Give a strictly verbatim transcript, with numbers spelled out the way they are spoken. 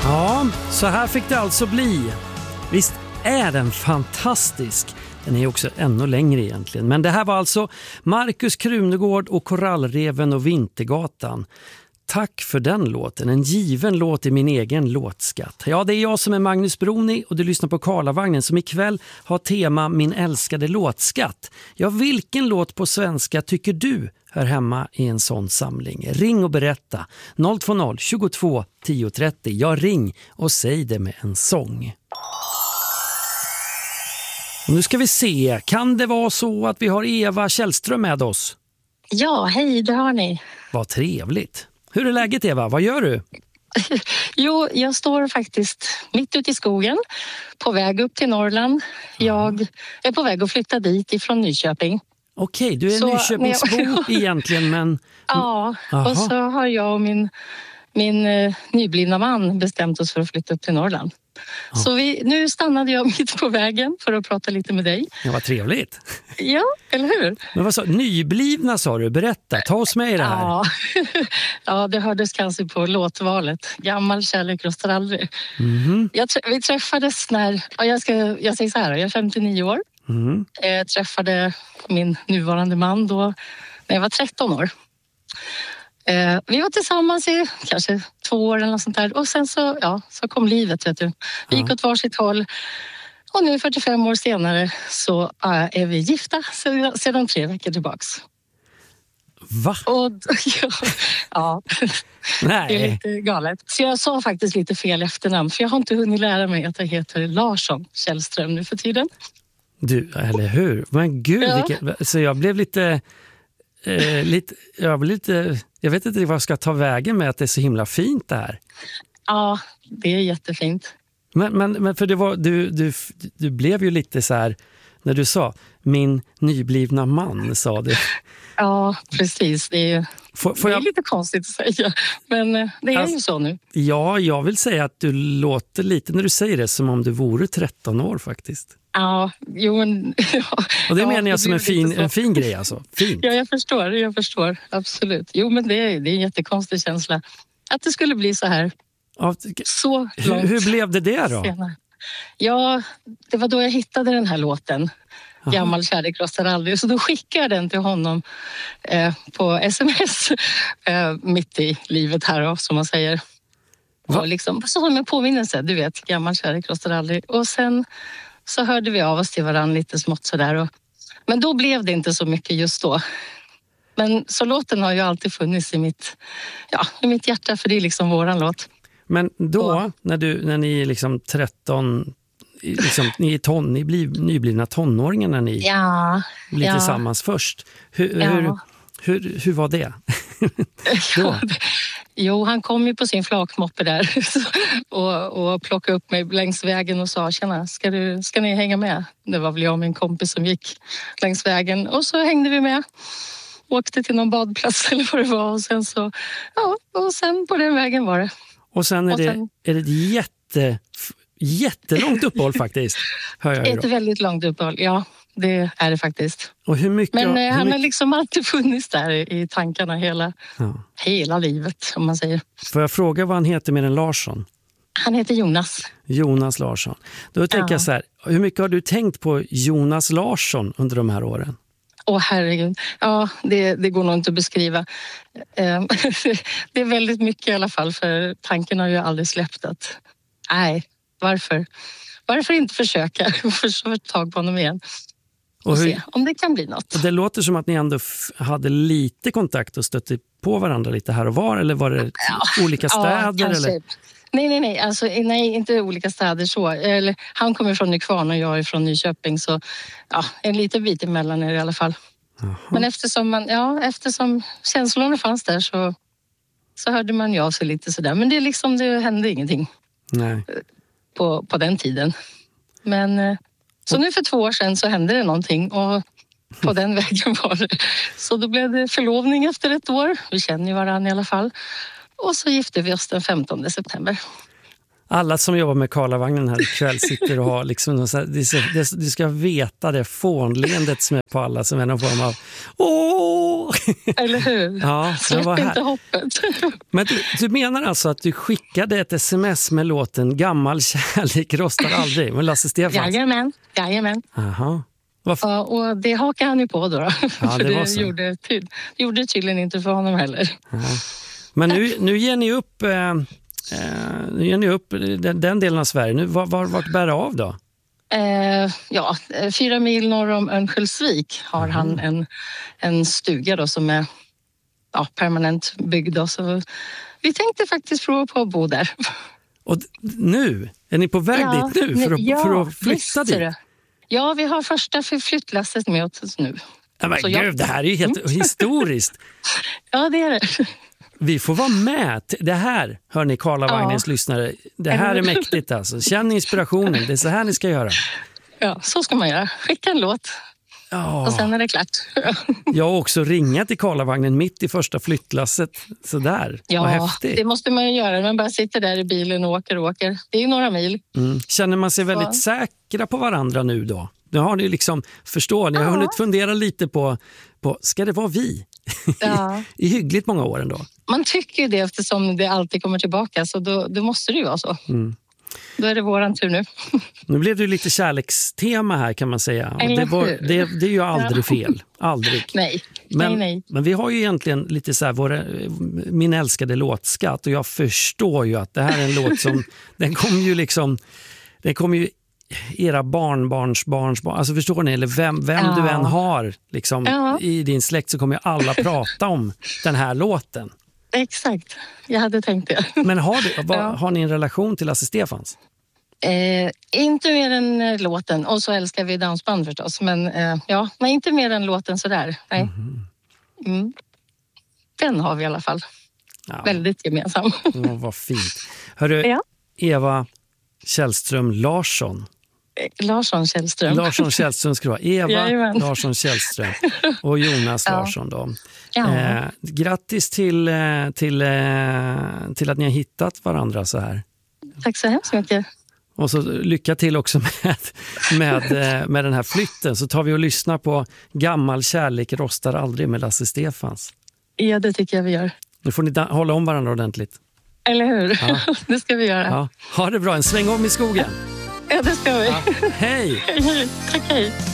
Ja, så här fick det alltså bli. Visst är den fantastisk. Den är också ännu längre egentligen. Men det här var alltså Markus Krunegård och Korallreven och Vintergatan. Tack för den låten. En given låt i min egen låtskatt. Ja, det är jag som är Magnus Broni och du lyssnar på Karlavagnen som ikväll har tema Min älskade låtskatt. Ja, vilken låt på svenska tycker du hör hemma i en sån samling? Ring och berätta. noll två noll tjugotvå tio trettio. Ja, ring och säg det med en sång. Och nu ska vi se. Kan det vara så att vi har Eva Källström med oss? Ja, hej, det har ni. Vad trevligt. Hur är läget, Eva? Vad gör du? Jo, jag står faktiskt mitt ute i skogen på väg upp till Norrland. Jag är på väg att flytta dit ifrån Nyköping. Okej, du är så, Nyköpingsbo jag... egentligen, men... Ja, Aha. Och så har jag och min, min uh, nyblivna man bestämt oss för att flytta upp till Norrland. Ja. Så vi, nu stannade jag mitt på vägen för att prata lite med dig. Ja, vad trevligt. Ja, eller hur? Men vad sa nyblivna sa du? Berätta, ta oss med i det här. Ja, ja det hördes kanske på låtvalet. Gammal kärlek röstar aldrig. Mm-hmm. Jag, vi träffades när, jag, ska, jag säger så här, jag är femtionio år. Mm. Jag träffade min nuvarande man då när jag var tretton år. Eh, vi var tillsammans i kanske två år eller något sånt där. Och sen så, ja, så kom livet, vet du. Vi gick åt varsitt håll. Och nu fyrtiofem år senare så äh, är vi gifta sedan, sedan tre veckor tillbaks. Va? Och, ja, ja. Nej. Det är lite galet. Så jag sa faktiskt lite fel efternamn. För jag har inte hunnit lära mig att jag heter Larsson Källström nu för tiden. Du, eller hur? Men gud, ja. vilket, så jag blev lite... Eh, lite, jag, blir lite, jag vet inte vad jag ska ta vägen med att det är så himla fint det här. Ja, det är jättefint. Men, men, men för det var, du, du, du blev ju lite så här, när du sa min nyblivna man, sa du. Ja, precis. Det är, får, får det är jag... lite konstigt att säga, men det är alltså, ju så nu. Ja, jag vill säga att du låter lite när du säger det som om du vore tretton år faktiskt. Ja, jo men... Ja, och det ja, menar jag som en fin, en fin grej alltså. Fint. Ja, jag förstår, jag förstår. Absolut. Jo, men det är, det är en jättekonstig känsla. Att det skulle bli så här. Ja, så långt. Hur, hur blev det det då? Senare. Ja, det var då jag hittade den här låten. Aha. Gammal kärlek röstar aldrig. Så då skickade jag den till honom eh, på sms. Eh, mitt i livet här då, som man säger. Va? Och liksom, så som en påminnelse, du vet. Gammal kärlek röstar aldrig. Och sen... så hörde vi av oss till varandra lite smått sådär. Och, men då blev det inte så mycket just då. Men så låten har ju alltid funnits i mitt, ja, i mitt hjärta, för det är liksom våran låt. Men då, och, när, du, när ni är liksom tretton, liksom, ni är ton, ni blir nyblivna tonåringar när ni ja, blir ja. tillsammans först. Hur, ja. hur, hur, hur var det? ja, jo, han kom ju på sin flakmoppe där och, och plockade upp mig längs vägen och sa, tjena, ska, du, ska ni hänga med? Det var väl jag och min kompis som gick längs vägen och så hängde vi med. Åkte till någon badplats eller vad det var och sen så, ja, och sen på den vägen var det. Och sen är, och sen, det, är det ett jätte, jättelångt uppehåll faktiskt, hör jag ju då. Ett väldigt långt uppehåll, ja. Det är det faktiskt. Och hur mycket, Men eh, hur han mycket... har liksom alltid funnits där i, i tankarna hela, ja. hela livet, om man säger. Får jag fråga vad han heter med en Larsson? Han heter Jonas. Jonas Larsson. Då tänker ja. jag så här, hur mycket har du tänkt på Jonas Larsson under de här åren? Åh herregud, ja det, det går nog inte att beskriva. Det är väldigt mycket i alla fall, för tanken har ju aldrig släppt att, nej, varför? Varför inte försöka få tag på honom igen? Och, och hur, se om det kan bli något. Det låter som att ni ändå f- hade lite kontakt och stötte på varandra lite här och var. Eller var det ja, olika städer? Ja, eller? Nej, nej, nej. Alltså, nej, inte olika städer så. Eller, han kommer från Nykvarn och jag är från Nyköping. Så ja, en liten bit emellan är det i alla fall. Aha. Men eftersom, man, ja, eftersom känslorna fanns där så, så hörde man ju av sig lite sådär. Men det, liksom, det hände ingenting nej. På, på den tiden. Men... Så nu för två år sedan så hände det någonting och på den vägen var det. Så då blev det förlovning efter ett år. Vi känner ju varandra i alla fall. Och så gifte vi oss den femtonde september. Alla som jobbar med Karlavagnen här ikväll sitter och har liksom, så här, det så, det, du ska veta det fånleendet som är på alla som är någon form av åh! Eller hur? Ja, släpp inte hoppet. Men du, du menar alltså att du skickade ett sms med låten Gammal kärlek rostar aldrig med Lasse Stefans? Jajamän, jajamän. Aha. Ja, och det hakade han ju på då. då. Ja, för det, var det så. gjorde, ty- gjorde tydligen inte för honom heller. Aha. Men nu, nu ger ni upp... Eh, Uh, nu ger ni upp den, den delen av Sverige. Nu, var, var, vart bär det av då? Uh, ja, fyra mil norr om Örnsköldsvik har mm. han en, en stuga då som är ja, permanent byggd. Då, så vi tänkte faktiskt prova på att bo där. Och d- nu? Är ni på väg ja, dit nu för att, ja, för att flytta dit? Det. Ja, vi har första flyttlasset med oss nu. Ja, men så gud, jag... det här är ju helt historiskt. Ja, det är det. Vi får vara med. Det här, hör ni Karlavagnens ja. lyssnare, det här är mäktigt alltså. Känn inspirationen, det är så här ni ska göra. Ja, så ska man göra. Skicka en låt. Ja. Och sen är det klart. Jag har också ringat till Karlavagnen mitt i första flyttlasset. Sådär, ja, vad häftigt. Det måste man ju göra. Man bara sitter där i bilen och åker och åker. Det är ju några mil. Mm. Känner man sig väldigt så. säkra på varandra nu då? Nu har ni liksom, förstår ni, jag har ja. hunnit fundera lite på, på ska det vara vi? Ja. I hyggligt många år ändå. Man tycker ju det eftersom det alltid kommer tillbaka, så då, då måste det ju vara så. Mm. Då är det våran tur nu. Nu blev det ju lite kärlekstema här kan man säga. Och det, var, det, det är ju aldrig ja. fel. Aldrig. Nej. Men, nej, nej. men vi har ju egentligen lite så här vår, min älskade låtskatt, och jag förstår ju att det här är en låt som den kommer ju liksom den kommer ju era barnbarns barns barn, alltså förstår ni, eller vem, vem ja. du än har liksom, ja. i din släkt, så kommer ju alla prata om den här låten. Exakt, jag hade tänkt det. Men har, du, vad, ja. har ni en relation till Lasse Stefans? Eh, inte mer än eh, låten, och så älskar vi dansband förstås, men eh, ja, men inte mer än låten sådär. Nej. Mm. Mm. Den har vi i alla fall. Ja. Väldigt gemensam. Ja, vad fint. Hörru, ja. Eva Källström Larsson. Larsson Källström. Larsson Källström ska det vara. Eva Jajamän. Larsson Källström och Jonas ja. Larsson då. Ja. Eh, grattis till, till, till att ni har hittat varandra så här. Tack så hemskt mycket. Och så lycka till också med, med, med den här flytten. Så tar vi och lyssnar på Gammal kärlek rostar aldrig med Lasse Stefans. Ja, det tycker jag vi gör. Nu får ni da- hålla om varandra ordentligt. Eller hur? Ja. Det ska vi göra. Ja. Ha det bra, en sväng om i skogen. Ja, det ska vi. Ja. Hej! Hej, hej. Tack, hej.